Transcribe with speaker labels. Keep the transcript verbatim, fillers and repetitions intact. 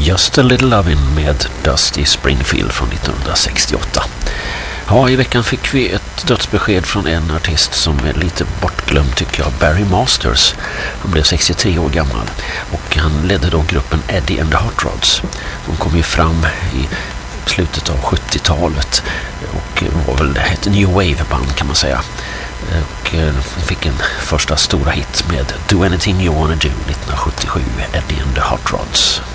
Speaker 1: Just a Little Lovin' med Dusty Springfield från nittonhundrasextioåtta. Ja, i veckan fick vi ett dödsbesked från en artist som är lite bortglömd tycker jag, Barry Masters. Han blev sextiotre år gammal och han ledde då gruppen Eddie and the Hot Rods. De kom ju fram i slutet av sjuttiotalet och var väl ett new wave-band kan man säga. Och fick en första stora hit med Do Anything You Wanna Do nittonhundrasjuttiosju, Eddie and the Hot Rods.